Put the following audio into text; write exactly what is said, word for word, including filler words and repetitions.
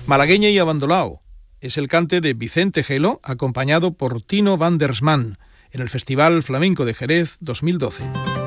Malagueña y abandolao es el cante de Vicente Gelo, acompañado por Tino van der Sman, en el Festival Flamenco de Jerez dos mil doce.